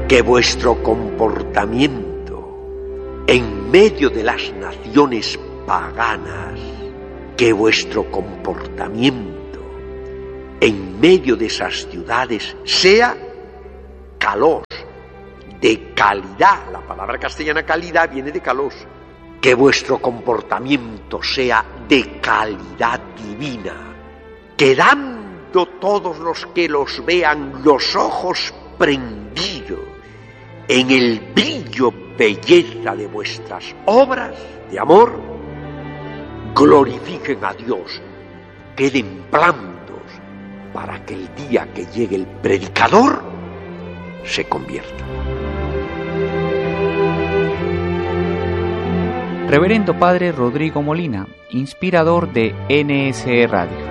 que vuestro comportamiento en medio de las naciones paganas, que vuestro comportamiento en medio de esas ciudades sea kalos, de calidad. La palabra castellana calidad viene de kalos. Que vuestro comportamiento sea de calidad divina, quedando todos los que los vean los ojos prendidos en el brillo, belleza de vuestras obras de amor, glorifiquen a Dios, queden blandos para que el día que llegue el predicador se convierta. Reverendo Padre Rodrigo Molina, inspirador de NSE Radio.